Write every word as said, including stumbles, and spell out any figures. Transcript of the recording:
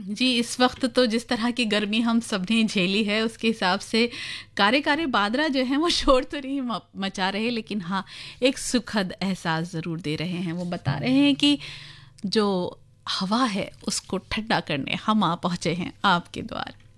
जी, इस वक्त तो जिस तरह की गर्मी हम सब ने झेली है उसके हिसाब से कारे कारे बादरा जो है वो शोर तो नहीं म- मचा रहे, लेकिन हाँ एक सुखद एहसास ज़रूर दे रहे हैं। वो बता रहे हैं कि जो हवा है उसको ठंडा करने हम आ पहुँचे हैं आपके द्वार।